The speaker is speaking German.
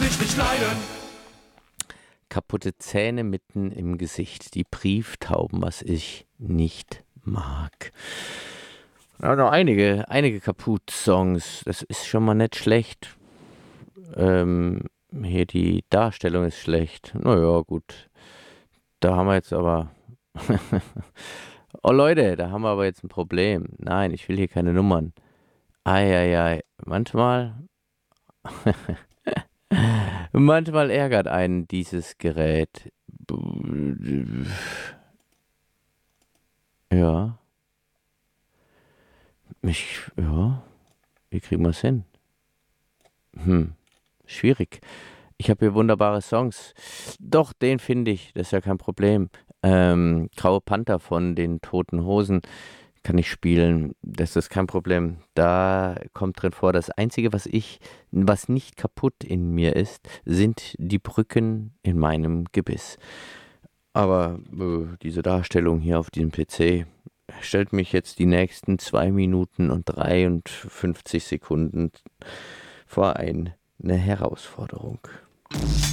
ich nicht leiden. Kaputte Zähne mitten im Gesicht, die Brieftauben, was ich nicht mag. Ja, noch einige Kaputt-Songs, das ist schon mal nicht schlecht. Hier die Darstellung ist schlecht. Naja, gut. Da haben wir jetzt aber. Oh Leute, da haben wir aber jetzt ein Problem. Nein, ich will hier keine Nummern. Eieiei, manchmal ärgert einen dieses Gerät. Ja, wie kriegen wir es hin? Schwierig. Ich habe hier wunderbare Songs. Doch, den finde ich, das ist ja kein Problem. Graue Panther von den Toten Hosen kann ich spielen, das ist kein Problem. Da kommt drin vor, das Einzige, was nicht kaputt in mir ist, sind die Brücken in meinem Gebiss. Aber diese Darstellung hier auf diesem PC stellt mich jetzt die nächsten 2 Minuten und 53 Sekunden vor eine Herausforderung.